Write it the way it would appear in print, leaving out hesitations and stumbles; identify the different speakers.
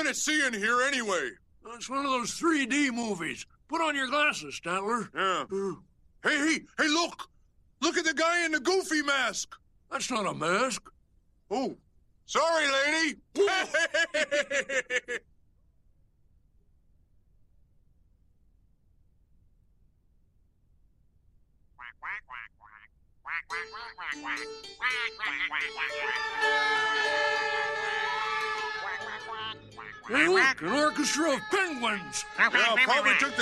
Speaker 1: to see in here anyway?
Speaker 2: It's one of those 3D movies. Put on your glasses, Statler.
Speaker 1: Yeah. Hey, look! Look at the guy in the Goofy mask!
Speaker 2: That's not a mask.
Speaker 1: Oh, sorry, lady!
Speaker 2: Hey, look, an orchestra of penguins.
Speaker 1: Yeah, probably took